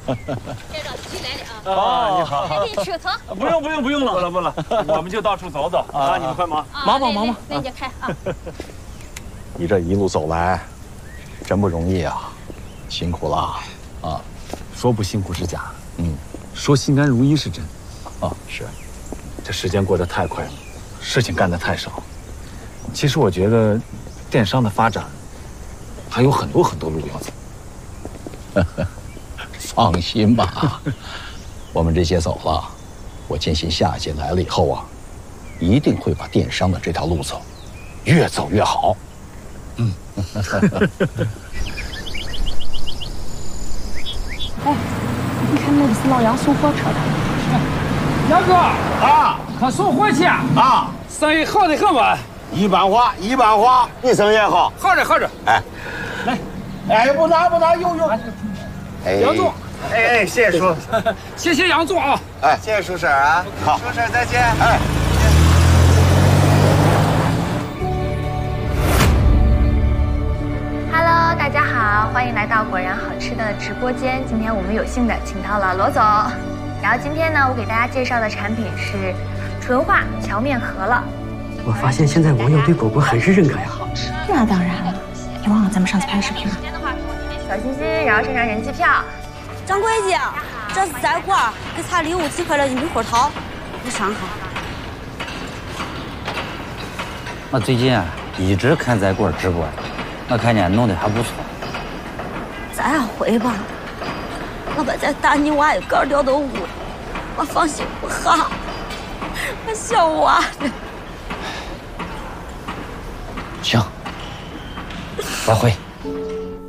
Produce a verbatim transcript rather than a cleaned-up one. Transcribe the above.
介绍新来的啊。啊，你好。 还给你吃个糖。 不用不用不用了，不了不了，我们就到处走走啊。你们快忙， 忙吧忙吧，那你就开啊。 你这一路走来，真不容易啊，辛苦了啊！ 说不辛苦是假，嗯，说心甘如饴是真。 啊，是。 这时间过得太快了，事情干得太少。其实我觉得，电商的发展还有很多很多路要走。 放心吧，我们这些走了，我坚信下一届来了以后啊，一定会把电商的这条路走，越走越好。嗯。 哎，你看那个是老杨送货车的。 杨哥啊，可送货去啊？生意好得很吧？ 一般化，一般化。你生意也好， 好着好着。 哎， 来， 哎，不拿不拿，有有。 哎，杨总， 哎哎，谢谢叔， 谢谢杨总啊。 哎，谢谢叔婶啊。好，叔婶再见。哎。 Hello， 大家好，欢迎来到果然好吃的直播间。今天我们有幸的请到了罗总，然后今天呢，我给大家介绍的产品是纯化荞面饸饹。 我发现现在网友对果果很是认可呀。 那当然了，你忘了咱们上次拍视频了？ 小心心，然后身上人气票。 掌柜姐，这是在馆给茶礼物寄回来的猕猴桃，你上好。 我最近啊一直看在馆直播，我看见弄得还不错。 再回吧，我把这大泥娃一个撂到屋，我放心不下，我小娃呢。 行，我回。